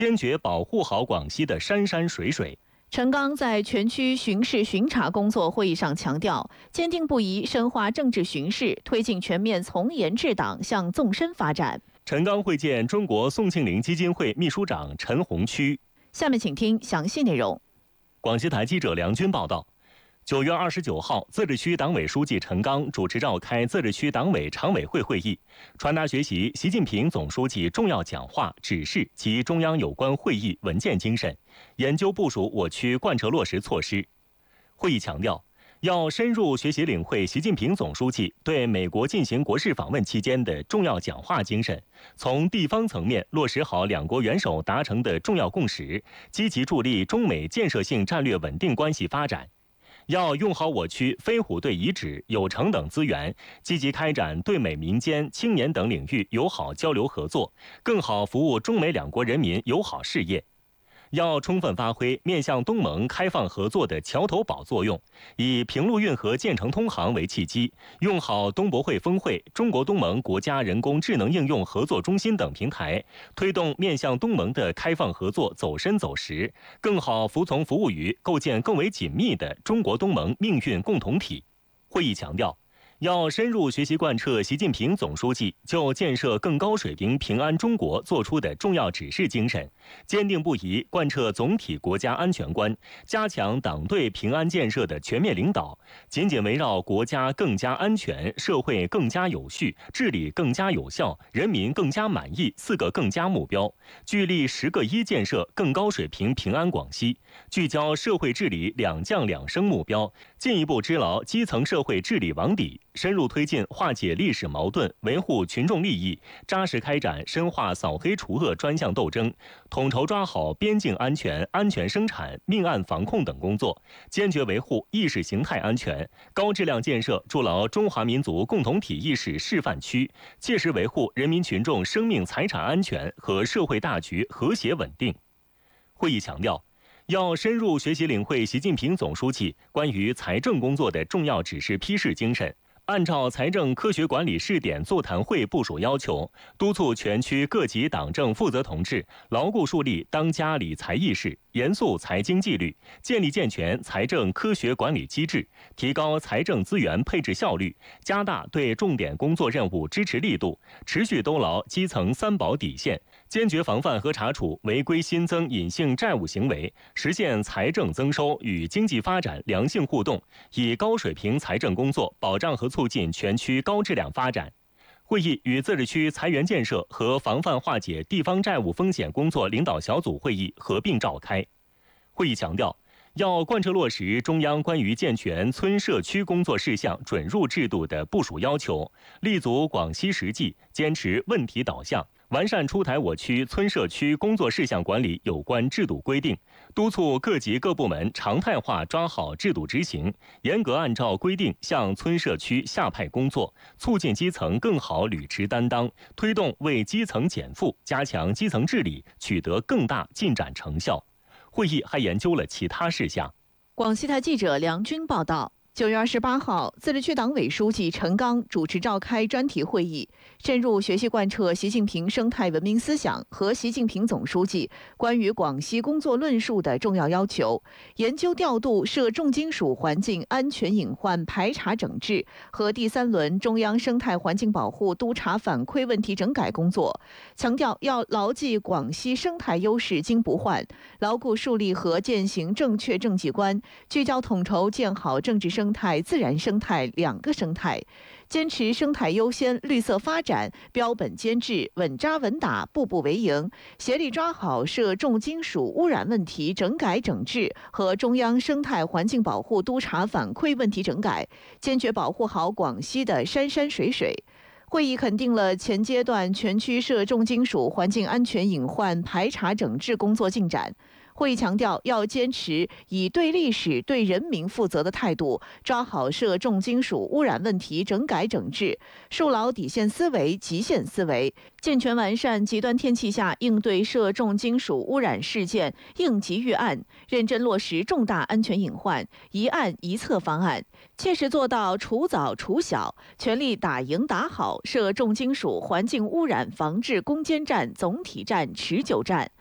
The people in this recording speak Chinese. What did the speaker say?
坚决保护好广西的山山水水。 陈刚在全区巡视巡查工作会议上强调，坚定不移深化政治巡视，推进全面从严治党向纵深发展。 陈刚会见中国宋庆龄基金会秘书长陈红区。 下面请听详细内容。 广西台记者梁军报道。9月29号，自治区党委书记陈刚主持召开自治区党委常委会会议，传达学习习近平总书记重要讲话、指示及中央有关会议文件精神，研究部署我区贯彻落实措施。会议强调，要深入学习领会习近平总书记对美国进行国事访问期间的重要讲话精神，从地方层面落实好两国元首达成的重要共识，积极助力中美建设性战略稳定关系发展。要用好我区飞虎队遗址、有城等资源，积极开展对美民间、青年等领域友好交流合作，更好服务中美两国人民友好事业。要充分发挥面向东盟开放合作的桥头堡作用，以平陆运河建成通航为契机，用好东博会峰会、中国东盟国家人工智能应用合作中心等平台，推动面向东盟的开放合作走深走实，更好服从服务于构建更为紧密的中国东盟命运共同体。会议强调，要深入学习贯彻习近平总书记就建设更高水平平安中国作出的重要指示精神，坚定不移贯彻总体国家安全观，加强党对平安建设的全面领导，紧紧围绕国家更加安全、社会更加有序、治理更加有效、人民更加满意4个更加目标，聚力10个一建设更高水平平安广西，聚焦社会治理2降2升目标，进一步支牢基层社会治理网底，深入推进化解历史矛盾，维护群众利益，扎实开展深化扫黑除恶专项斗争，统筹抓好边境安全、安全生产、命案防控等工作，坚决维护意识形态安全，高质量建设筑牢中华民族共同体意识示范区，切实维护人民群众生命财产安全和社会大局和谐稳定。会议强调，要深入学习领会习近平总书记关于财政工作的重要指示批示精神，按照财政科学管理试点座谈会部署要求，督促全区各级党政负责同志牢固树立当家理财意识，严肃财经纪律，建立健全财政科学管理机制，提高财政资源配置效率，加大对重点工作任务支持力度，持续兜牢基层3保底线，坚决防范和查处违规新增隐性债务行为，实现财政增收与经济发展良性互动，以高水平财政工作保障和促进全区高质量发展。会议与自治区财源建设和防范化解地方债务风险工作领导小组会议合并召开。会议强调，要贯彻落实中央关于健全村社区工作事项准入制度的部署要求，立足广西实际，坚持问题导向，完善出台我区村社区工作事项管理有关制度规定，督促各级各部门常态化抓好制度执行，严格按照规定向村社区下派工作，促进基层更好履职担当，推动为基层减负，加强基层治理，取得更大进展成效。会议还研究了其他事项。 广西台记者梁军报道。9月28号，自治区党委书记陈刚主持召开专题会议，深入学习贯彻习近平生态文明思想和习近平总书记关于广西工作论述的重要要求，研究调度涉重金属环境安全隐患排查整治和第3轮中央生态环境保护督查反馈问题整改工作，强调要牢记广西生态优势经不换，牢固树立和践行正确政绩观，聚焦统筹建好政治生态、自然生态2个生态，坚持生态优先、绿色发展，标本兼治，稳扎稳打，步步为营，协力抓好涉重金属污染问题整改整治和中央生态环境保护督查反馈问题整改，坚决保护好广西的山山水水。会议肯定了前阶段全区涉重金属环境安全隐患排查整治工作进展。会议强调，要坚持以对历史、对人民负责的态度，抓好涉重金属污染问题整改整治，树牢底线思维、极限思维，健全完善极端天气下应对涉重金属污染事件应急预案，认真落实重大安全隐患一案一策方案，切实做到除早除小，全力打赢打好涉重金属环境污染防治攻坚战、总体战、持久战。